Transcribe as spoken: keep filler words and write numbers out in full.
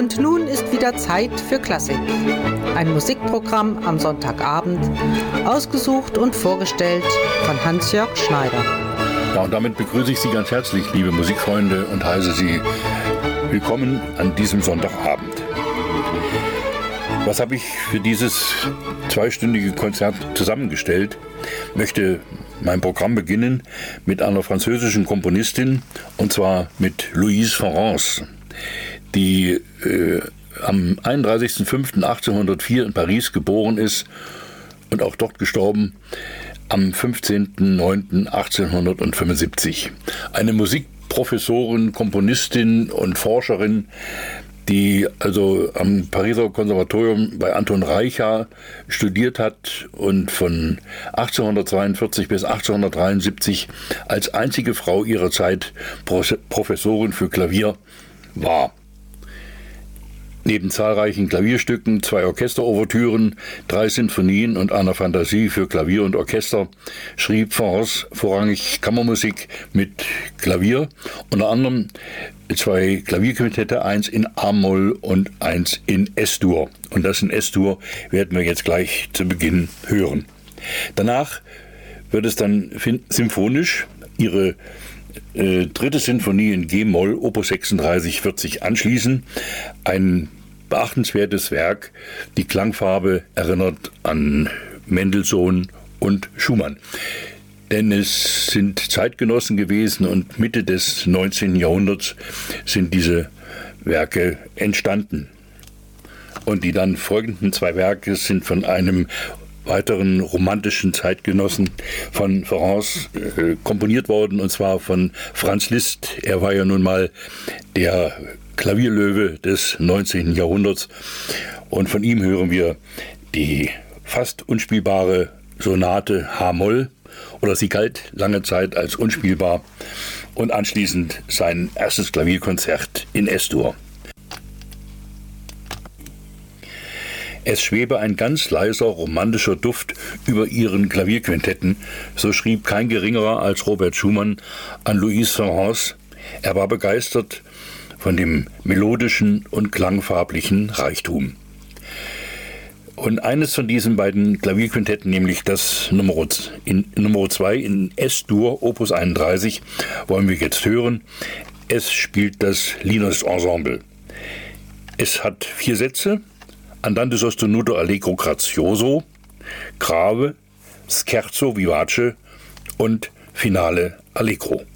Und nun ist wieder Zeit für Klassik. Ein Musikprogramm am Sonntagabend, ausgesucht und vorgestellt von Hans-Jörg Schneider. Ja, und damit begrüße ich Sie ganz herzlich, liebe Musikfreunde, und heiße Sie willkommen an diesem Sonntagabend. Was habe ich für dieses zweistündige Konzert zusammengestellt? Ich möchte mein Programm beginnen mit einer französischen Komponistin, und zwar mit Louise Farrance, die äh, am einunddreißigsten fünften achtzehnhundertvier in Paris geboren ist und auch dort gestorben am fünfzehnten neunten achtzehnhundertfünfundsiebzig. Eine Musikprofessorin, Komponistin und Forscherin, die also am Pariser Konservatorium bei Anton Reicha studiert hat und von achtzehnhundertzweiundvierzig bis achtzehnhundertdreiundsiebzig als einzige Frau ihrer Zeit Professorin für Klavier war. Neben zahlreichen Klavierstücken, zwei Orchesterouvertüren, drei Sinfonien und einer Fantasie für Klavier und Orchester schrieb Farrance vorrangig Kammermusik mit Klavier, unter anderem zwei Klavierquintette, eins in A-Moll und eins in S-Dur. Und das in S-Dur werden wir jetzt gleich zu Beginn hören. Danach wird es dann symphonisch. Ihre Äh, dritte Sinfonie in G-Moll, Opus sechsunddreißig, wird sich anschließen. Ein beachtenswertes Werk. Die Klangfarbe erinnert an Mendelssohn und Schumann. Denn es sind Zeitgenossen gewesen und Mitte des neunzehnten Jahrhunderts sind diese Werke entstanden. Und die dann folgenden zwei Werke sind von einem weiteren romantischen Zeitgenossen von Farrance äh, komponiert worden, und zwar von Franz Liszt. Er war ja nun mal der Klavierlöwe des neunzehnten Jahrhunderts, und von ihm hören wir die fast unspielbare Sonate H-Moll, oder sie galt lange Zeit als unspielbar, und anschließend sein erstes Klavierkonzert in S-Dur. Es schwebe ein ganz leiser romantischer Duft über ihren Klavierquintetten, so schrieb kein geringerer als Robert Schumann an Louise Farrance. Er war begeistert von dem melodischen und klangfarblichen Reichtum. Und eines von diesen beiden Klavierquintetten, nämlich das Nummer zwei in S-Dur, Opus einunddreißig, wollen wir jetzt hören. Es spielt das Linos Ensemble. Es hat vier Sätze: Andante sostenuto allegro grazioso, Grave, Scherzo vivace und Finale allegro.